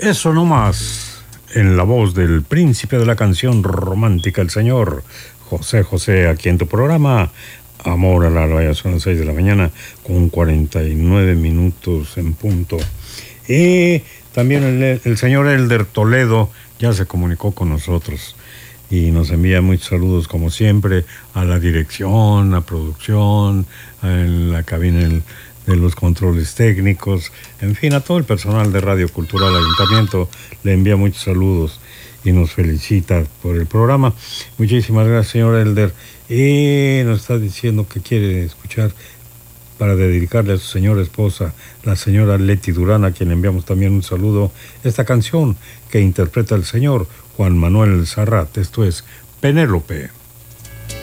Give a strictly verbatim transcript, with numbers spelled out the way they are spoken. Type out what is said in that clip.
Eso no más, en la voz del príncipe de la canción romántica, el señor José José, aquí en tu programa Amor al Alba. Ya son las seis de la mañana con cuarenta y nueve minutos en punto. Y también el, el señor Elder Toledo ya se comunicó con nosotros y nos envía muchos saludos, como siempre, a la dirección, a producción, a la cabina de los controles técnicos, en fin, a todo el personal de Radio Cultural Ayuntamiento. Le envía muchos saludos y nos felicita por el programa. Muchísimas gracias, señor Elder. Y nos está diciendo que quiere escuchar, para dedicarle a su señora esposa, la señora Leti Durán, a quien le enviamos también un saludo, esta canción que interpreta el señor Juan Manuel Serrat. Esto es Penélope.